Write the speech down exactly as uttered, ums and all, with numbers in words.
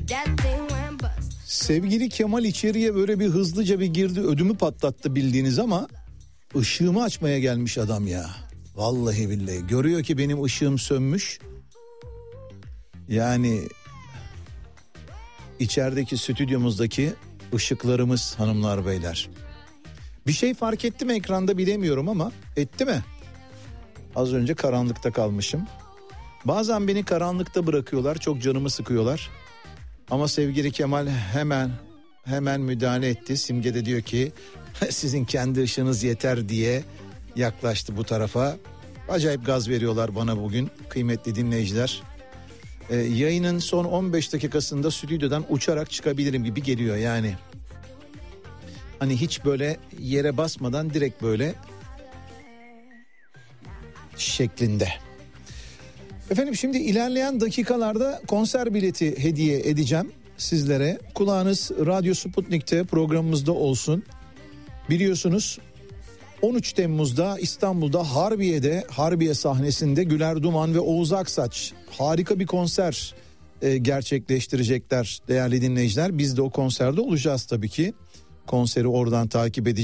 Sevgili Kemal içeriye böyle bir hızlıca bir girdi, ödümü patlattı bildiğiniz, ama ışığımı açmaya gelmiş adam ya. Vallahi billahi görüyor ki benim ışığım sönmüş. Yani içerideki stüdyomuzdaki ışıklarımız hanımlar beyler. Bir şey fark etti mi ekranda bilemiyorum ama etti mi? Az önce karanlıkta kalmışım. Bazen beni karanlıkta bırakıyorlar, çok canımı sıkıyorlar. Ama sevgili Kemal hemen hemen müdahale etti. Simge de diyor ki sizin kendi ışığınız yeter diye yaklaştı bu tarafa. Acayip gaz veriyorlar bana bugün kıymetli dinleyiciler. Ee, yayının son on beş dakikasında stüdyodan uçarak çıkabilirim gibi geliyor yani. Hani hiç böyle yere basmadan direkt böyle şeklinde. Efendim şimdi ilerleyen dakikalarda konser bileti hediye edeceğim sizlere. Kulağınız Radyo Sputnik'te programımızda olsun. Biliyorsunuz on üç Temmuz'da İstanbul'da Harbiye'de, Harbiye sahnesinde Güler Duman ve Oğuz Aksaç harika bir konser e, gerçekleştirecekler değerli dinleyiciler. Biz de o konserde olacağız tabii ki. Konseri oradan takip edeceğiz.